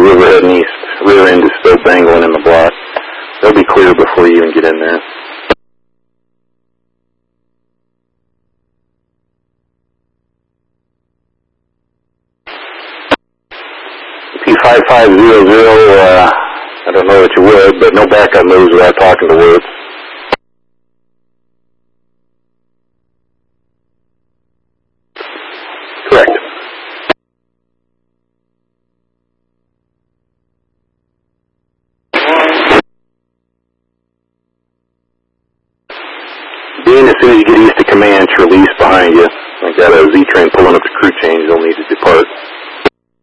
river heading east. Rear end is still dangling in the block. They'll be clear before you even get in there. P5500, I don't know that you would, but no backup moves without talking to Woods. Correct. Dean, as soon as you get east of command, release behind you. I got a Z-train pulling up the crew change. They'll need to depart.